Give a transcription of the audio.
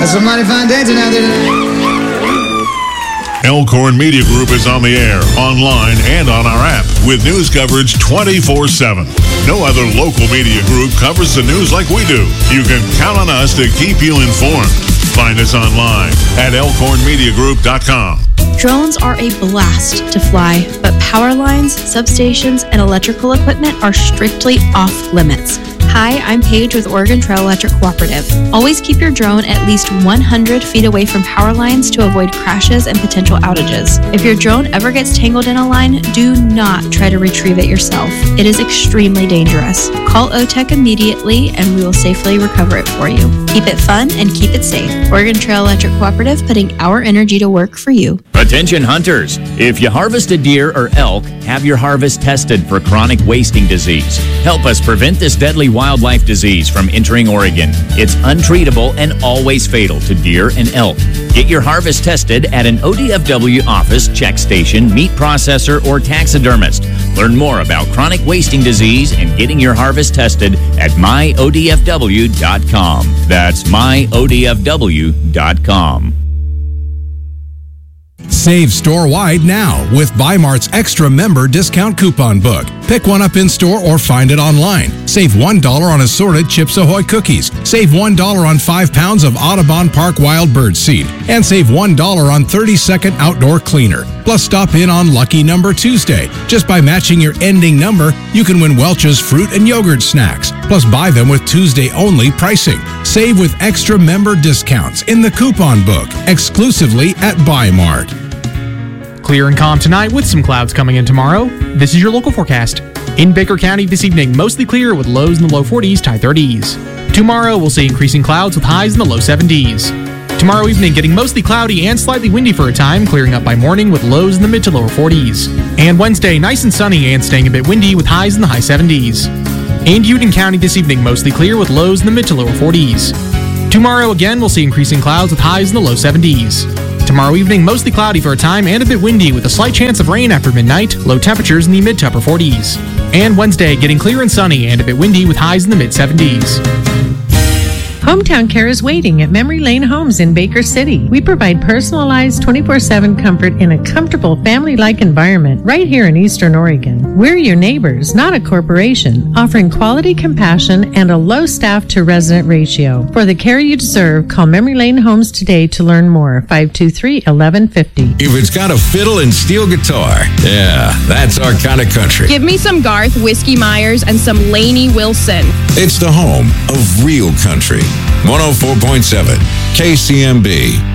That's some mighty fine dancing out there tonight. Elkhorn Media Group is on the air, online, and on our app with news coverage 24/7. No other local media group covers the news like we do. You can count on us to keep you informed. Find us online at elkhornmediagroup.com. Drones are a blast to fly, but power lines, substations, and electrical equipment are strictly off limits. Hi, I'm Paige with Oregon Trail Electric Cooperative. Always keep your drone at least 100 feet away from power lines to avoid crashes and potential outages. If your drone ever gets tangled in a line, do not try to retrieve it yourself. It is extremely dangerous. Call OTEC immediately and we will safely recover it for you. Keep it fun and keep it safe. Oregon Trail Electric Cooperative, putting our energy to work for you. Attention hunters, if you harvest a deer or elk, have your harvest tested for chronic wasting disease. Help us prevent this deadly wildlife disease from entering Oregon. It's untreatable and always fatal to deer and elk. Get your harvest tested at an ODFW office, check station, meat processor, or taxidermist. Learn more about chronic wasting disease and getting your harvest tested at myodfw.com. That's myodfw.com. Save store-wide now with Bi-Mart's Extra Member Discount Coupon Book. Pick one up in-store or find it online. Save $1 on assorted Chips Ahoy cookies. Save $1 on 5 pounds of Audubon Park Wild Bird Seed. And save $1 on 30-second outdoor cleaner. Plus, stop in on Lucky Number Tuesday. Just by matching your ending number, you can win Welch's fruit and yogurt snacks. Plus, buy them with Tuesday-only pricing. Save with extra member discounts in the coupon book, exclusively at Bi-Mart. Clear and calm tonight with some clouds coming in tomorrow. This is your local forecast. In Baker County this evening, mostly clear with lows in the low 40s to high 30s. Tomorrow, we'll see increasing clouds with highs in the low 70s. Tomorrow evening, getting mostly cloudy and slightly windy for a time, clearing up by morning with lows in the mid to lower 40s. And Wednesday, nice and sunny and staying a bit windy with highs in the high 70s. In Union County this evening, mostly clear with lows in the mid to lower 40s. Tomorrow again, we'll see increasing clouds with highs in the low 70s. Tomorrow evening, mostly cloudy for a time and a bit windy with a slight chance of rain after midnight, low temperatures in the mid to upper 40s. And Wednesday, getting clear and sunny and a bit windy with highs in the mid 70s. Hometown Care is waiting at Memory Lane Homes in Baker City. We provide personalized 24/7 comfort in a comfortable family-like environment right here in Eastern Oregon. We're your neighbors, not a corporation, offering quality compassion and a low staff to resident ratio. For the care you deserve, call Memory Lane Homes today to learn more. 523-1150. If it's got a fiddle and steel guitar, yeah, that's our kind of country. Give me some Garth Whiskey Myers and some Lainey Wilson. It's the home of real country. 104.7 KCMB.